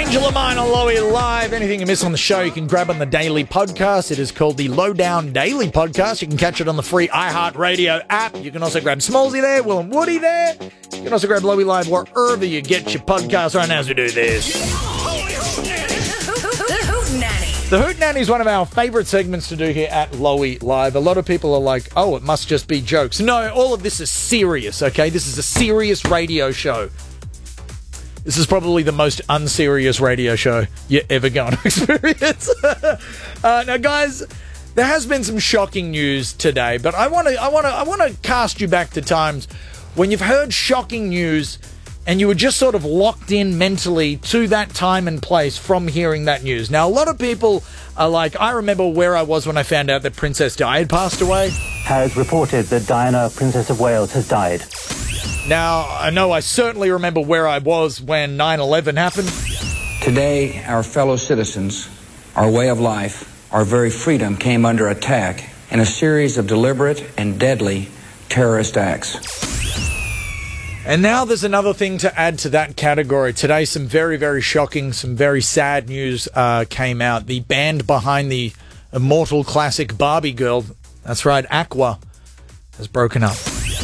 Angel of Mine on Lowy Live. Anything you miss on the show, you can grab on the daily podcast. It is called the Lowdown Daily Podcast. You can catch it on the free iHeartRadio app. You can also grab Smallsy there, Will and Woody there. You can also grab Lowy Live wherever you get your podcast right now as we do this. The Hoot Nanny is one of our favourite segments to do here at Lowy Live. A lot of people are like, oh, it must just be jokes. No, all of this is serious, okay? This is a serious radio show. This is probably the most unserious radio show you're ever going to experience. Now, guys, there has been some shocking news today, but I want to cast you back to times when you've heard shocking news and you were just sort of locked in mentally to that time and place from hearing that news. Now, a lot of people are like, I remember where I was when I found out that Princess Di had passed away. Has reported that Diana, Princess of Wales, has died. Now, I know I certainly remember where I was when 9/11 happened. Today, our fellow citizens, our way of life, our very freedom came under attack in a series of deliberate and deadly terrorist acts. And now there's another thing to add to that category. Today, some very, very shocking, some very sad news came out. The band behind the immortal classic Barbie Girl, that's right, Aqua, has broken up.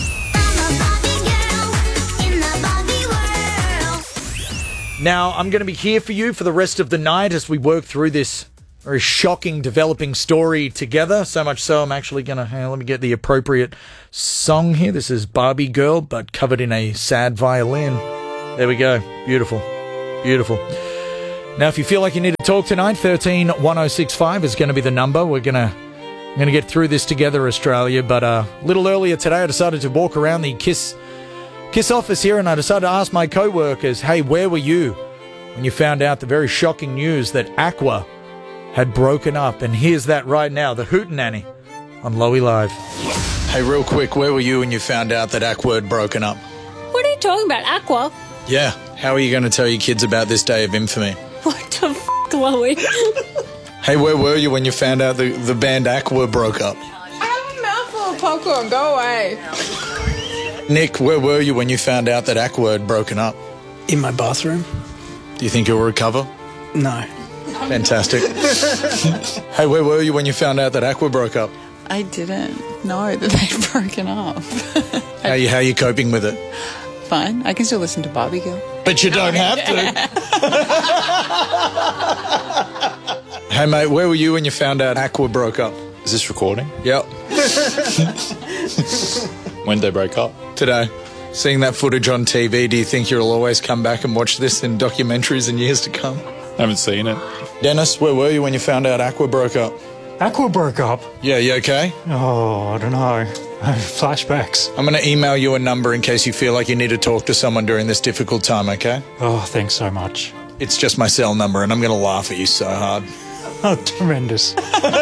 Now, I'm going to be here for you for the rest of the night as we work through this very shocking, developing story together. So much so, I'm actually going to... let me get the appropriate song here. This is Barbie Girl, but covered in a sad violin. There we go. Beautiful. Beautiful. Now, if you feel like you need to talk tonight, 131065 is going to be the number. We're going to get through this together, Australia. But a little earlier today, I decided to walk around the KISS office here, and I decided to ask my co-workers, hey, where were you when you found out the very shocking news that Aqua had broken up? And here's that right now, the Hootenanny on Lowy Live. Hey, real quick, where were you when you found out that Aqua had broken up? What are you talking about, Aqua? Yeah, how are you going to tell your kids about this day of infamy? What the f***, Lowy? Hey, where were you when you found out the band Aqua broke up? I have a mouthful of popcorn, go away. Nick, where were you when you found out that Aqua had broken up? In my bathroom. Do you think you'll recover? No. Fantastic. Hey, where were you when you found out that Aqua broke up? I didn't know that they'd broken up. How are you coping with it? Fine. I can still listen to Barbie Girl. But you don't have to. Hey, mate, where were you when you found out Aqua broke up? Is this recording? Yep. When did they break up? Today. Seeing that footage on TV, do you think you'll always come back and watch this in documentaries in years to come? I haven't seen it. Dennis, where were you when you found out Aqua broke up? Aqua broke up? Yeah, you okay? Oh, I don't know. Flashbacks. I'm going to email you a number in case you feel like you need to talk to someone during this difficult time, okay? Oh, thanks so much. It's just my cell number, and I'm going to laugh at you so hard. Oh, tremendous.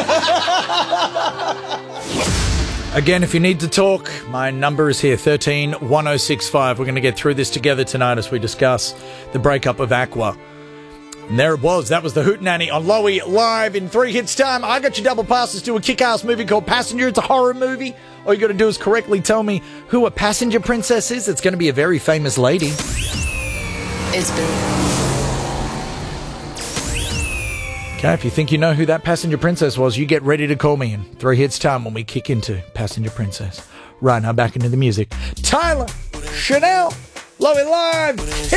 Again, if you need to talk, my number is here, 131065. We're going to get through this together tonight as we discuss the breakup of Aqua. And there it was. That was the Hootenanny on Lowy Live in 3 hits time. I got you double passes to a kick-ass movie called Passenger. It's a horror movie. All you got to do is correctly tell me who a passenger princess is. It's going to be a very famous lady. It's been... Okay, if you think you know who that passenger princess was, you get ready to call me in 3 hits time when we kick into Passenger Princess. Right now, back into the music. Tyler, Chanel, Lowy Live, hit